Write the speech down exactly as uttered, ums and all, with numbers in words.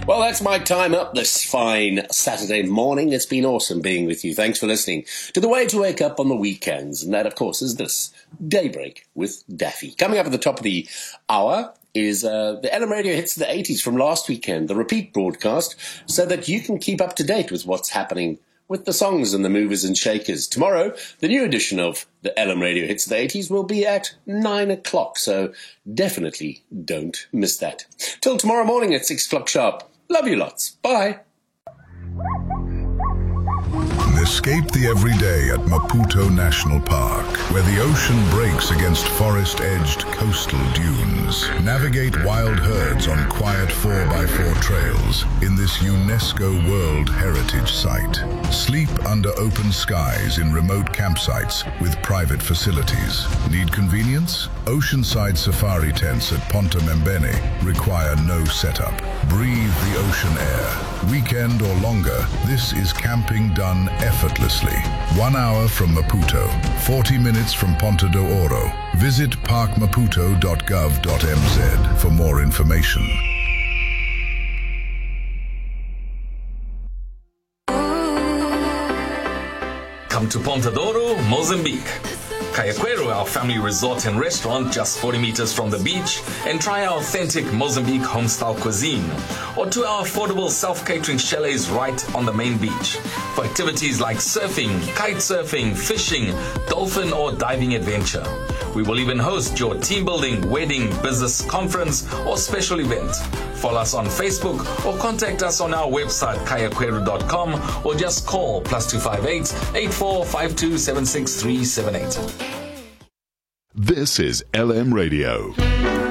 Well, that's my time up this fine Saturday morning. It's been awesome being with you. Thanks for listening to The Way to Wake Up on the Weekends. And that, of course, is this, Daybreak with Daffy. Coming up at the top of the hour is uh, the L M Radio Hits of the eighties from last weekend, the repeat broadcast, so that you can keep up to date with what's happening with the songs and the movers and shakers. Tomorrow, the new edition of the L M Radio Hits of the eighties will be at nine o'clock, so definitely don't miss that. Till tomorrow morning at six o'clock sharp. Love you lots. Bye. Escape the everyday at Maputo National Park, where the ocean breaks against forest-edged coastal dunes. Navigate wild herds on quiet four by four trails in this UNESCO World Heritage Site. Sleep under open skies in remote campsites with private facilities. Need convenience? Oceanside safari tents at Ponta Membene require no setup. Breathe the ocean air. Weekend or longer, this is camping done effortlessly. One hour from Maputo, forty minutes from Ponta do Ouro. Visit park maputo dot gov dot m z for more information. Come to Ponta do Ouro, Mozambique. Cayaquero, our family resort and restaurant just forty meters from the beach, and try our authentic Mozambique home-style cuisine. Or to our affordable self-catering chalets right on the main beach. For activities like surfing, kite surfing, fishing, dolphin or diving adventure. We will even host your team building, wedding, business conference or special event. Follow us on Facebook or contact us on our website cayaquero dot com or just call plus two five eight, eight four five two, seven six three seven eight. This is L M Radio.